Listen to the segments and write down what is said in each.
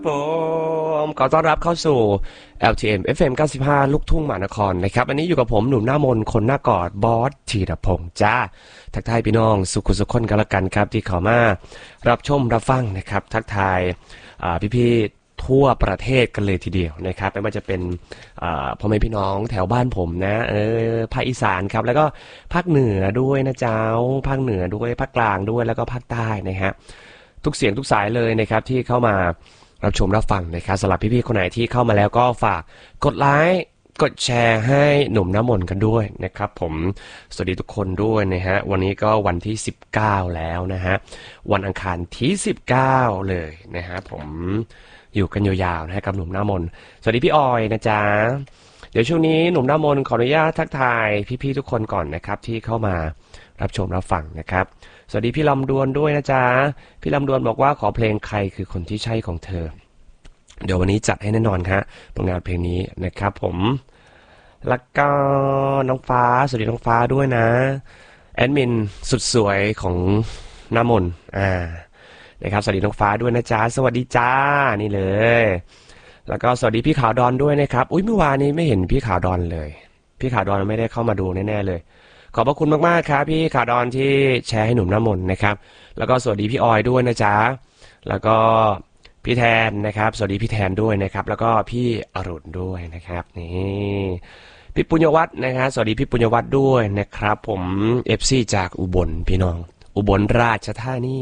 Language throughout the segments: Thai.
ผมขอต้อนรับเข้าสู่ LTM FM 95ลูกทุ่งมหานครนะครับอันนี้อยู่กับผมหนุ่มหน้ามนคนหน้ากอดบอสธีรพงษ์จ้าทักทายพี่น้องสุขุสุขคนกันละกันครับที่เข้ามารับชมรับฟังนะครับทักทายพี่ๆทั่วประเทศกันเลยทีเดียวนะครับไม่ว่าจะเป็นพ่อแม่พี่น้องแถวบ้านผมนะภาคอีสานครับแล้วก็ภาคเหนือด้วยนะเจ้าภาคเหนือด้วยภาคกลางด้วยแล้วก็ภาคใต้นะฮะทุกเสียงทุกสายเลยนะครับที่เข้ามารับชมรับฟังนะครับสำหรับพี่ๆคนไหนที่เข้ามาแล้วก็ฝากกดไลค์กดแชร์ให้หนุ่มน้ำมนต์กันด้วยนะครับผมสวัสดีทุกคนด้วยนะฮะวันนี้ก็วันที่19แล้วนะฮะวันอังคารที่19เลยนะฮะผมอยู่กันยาวๆนะกับหนุ่มน้ำมนต์สวัสดีพี่ออยนะจ๊ะเดี๋ยวช่วงนี้หนุ่มน้ำมนต์ขออนุญาตทักทายพี่ๆทุกคนก่อนนะครับที่เข้ามารับชมรับฟังนะครับสวัสดีพี่ลำดวนด้วยนะจ๊ะพี่ลำดวนบอกว่าขอเพลงใครคือคนที่ใช่ของเธอเดี๋ยววันนี้จัดให้แน่นอนครับผลงานเพลงนี้นะครับผมแล้วก็น้องฟ้าสวัสดีน้องฟ้าด้วยนะแอดมินสุดสวยของน้ำมนต์นะครับสวัสดีน้องฟ้าด้วยนะจ๊ะสวัสดีจ้านี่เลยแล้วก็สวัสดีพี่ขาวดอนด้วยนะครับอุ้ยเมื่อวานนี้ไม่เห็นพี่ขาวดอนเลยพี่ขาวดอนไม่ได้เข้ามาดูแน่ๆเลยขอบพระคุณมากๆครับพี่ขาดอนที่แชร์ให้หนุ่มน้ำมนต์นะครับแล้วก็สวัสดีพี่ออยด้วยนะจ๊ะแล้วก็พี่แทนนะครับสวัสดีพี่แทนด้วยนะครับแล้วก็พี่อรุณด้วยนะครับนี่พี่ปุญญวัฒน์นะครับสวัสดีพี่ปุญญวัฒน์ด้วยนะครับผมFCจากอุบลพี่น้องอุบลราชธานี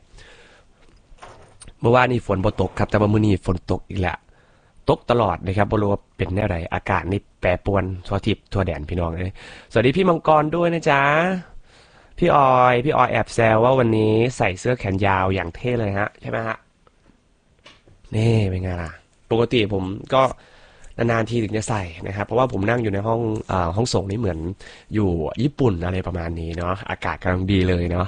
เมื่อวานนี้ฝนบ่ตกครับแต่ว่ามื้อนี้ฝนตกอีกแล้วตกตลอดนะครับบ่รู้ว่าเป็นแนวใดอากาศนี่แปรปรวนทั่วทิศทั่วแดนพี่น้องเลยสวัสดีพี่มังกรด้วยนะจ๊ะพี่ออยแอบแซวว่าวันนี้ใส่เสื้อแขนยาวอย่างเท่เลยฮะใช่ไหมฮะนี่เป็นไงล่ะปกติผมก็นานๆทีถึงจะใส่นะครับเพราะว่าผมนั่งอยู่ในห้องส่งนี่เหมือนอยู่ญี่ปุ่นอะไรประมาณนี้เนาะอากาศกำลังดีเลยเนาะ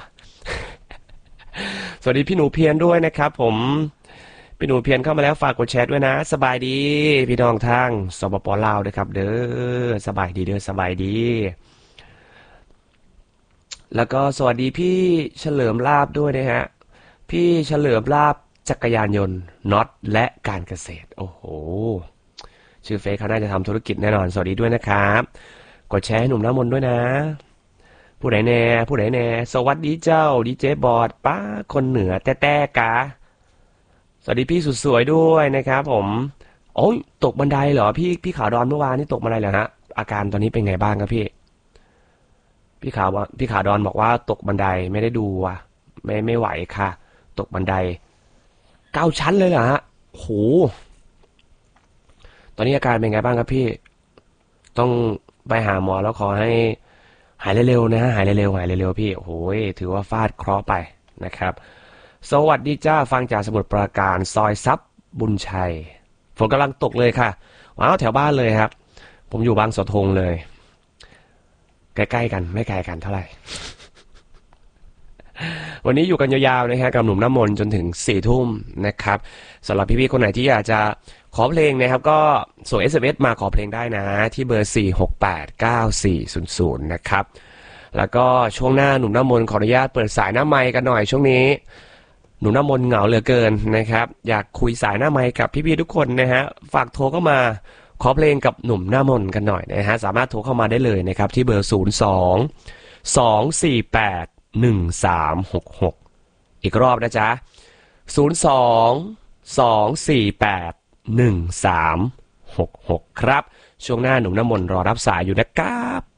สวัสดีพี่หนูเพียรด้วยนะครับผมพี่หนูเพียรเข้ามาแล้วฝากกดแชร์ด้วยนะสบายดีพี่น้องทางสปป.ลาวด้วยครับเด้อสบายดีเด้อสบายดีแล้วก็สวัสดีพี่เฉลิมลาภด้วยนะฮะพี่เฉลิมลาภจักรยานยนต์น็อตและการเกษตรโอ้โหชื่อเฟซเขาน่าจะทำธุรกิจแน่นอนสวัสดีด้วยนะครับกดแชร์ให้หนุ่มน้ำมนต์ด้วยนะผู้ใดแน่สวัสดีเจ้าดีเจบอดป้าคนเหนือแต้กาสวัสดีพี่สุดสวยด้วยนะครับผมโอ้ยตกบันไดเหรอพี่ขาวดอนเมื่อวานนี่ตกบันไดเหรอฮะอาการตอนนี้เป็นไงบ้างครับพี่ขาวดอนบอกว่าตกบันไดไม่ได้ดูว่ะไม่ไหวค่ะตกบันได9 ชั้นเลยเหรอฮะโหตอนนี้อาการเป็นไงบ้างครับพี่ต้องไปหาหมอแล้วขอให้หายเร็วๆนะหายเร็วพี่โอ้โหถือว่าฟาดเคราะห์ไปนะครับสวัสดีจ้าฟังจากสมุทรปราการซอยซับบุญชัยฝนกำลังตกเลยค่ะว้าวแถวบ้านเลยครับผมอยู่บางเสาธงเลยใกล้ๆกันไม่ไกลกันเท่าไหร่ วันนี้อยู่กันยาวๆนะฮะกับหนุ่มน้ำมนต์จนถึง4 ทุ่มนะครับสำหรับพี่ๆคนไหนที่อยากจะขอเพลงนะครับก็ส่ง SMS มาขอเพลงได้นะที่เบอร์4689400นะครับแล้วก็ช่วงหน้าหนุ่มน้ำมนต์ขออนุญาตเปิดสายหน้าไมค์กันหน่อยช่วงนี้หนุ่มน้ำมนต์เหงาเหลือเกินนะครับอยากคุยสายหน้าไมค์กับพี่ๆทุกคนนะฮะฝากโทรเข้ามาขอเพลงกับหนุ่มหน้ามนต์กันหน่อยนะฮะสามารถโทรเข้ามาได้เลยนะครับที่เบอร์02-248-1366อีกรอบนะจ๊ะ02-248-1366ครับช่วงหน้าหนุ่มน้ำมนต์รอรับสายอยู่นะครับ